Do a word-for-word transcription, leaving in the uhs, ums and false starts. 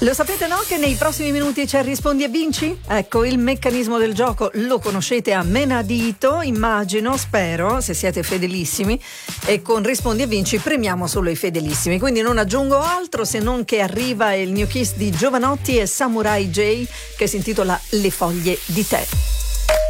Lo sapete, no? Che nei prossimi minuti c'è Rispondi e Vinci? Ecco, il meccanismo del gioco lo conoscete a menadito, immagino, spero, se siete fedelissimi, e con Rispondi e Vinci premiamo solo i fedelissimi, quindi non aggiungo altro se non che arriva il New Kiss di Giovanotti e Samurai J che si intitola Le foglie di tè.